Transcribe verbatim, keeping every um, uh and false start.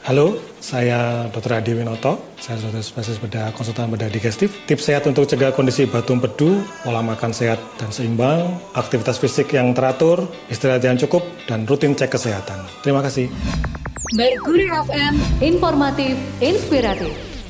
Halo, saya dokter Adi Winoto, saya dokter spesialis bedah konsultan bedah digestif. Tips sehat untuk cegah kondisi batu empedu, pola makan sehat dan seimbang, aktivitas fisik yang teratur, istirahat yang cukup, dan rutin cek kesehatan. Terima kasih. Merkuri F M, informatif, inspiratif.